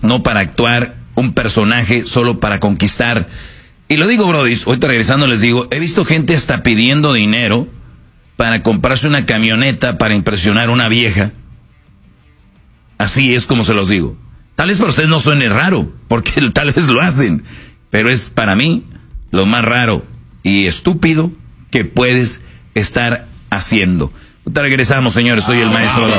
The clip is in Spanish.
no para actuar un personaje solo para conquistar. Y lo digo, brodis, ahorita regresando les digo, he visto gente hasta pidiendo dinero para comprarse una camioneta para impresionar a una vieja. Así es como se los digo. Tal vez para ustedes no suene raro, porque tal vez lo hacen, pero es para mí lo más raro y estúpido que puedes estar haciendo. Ahorita regresamos, señores, soy el maestro.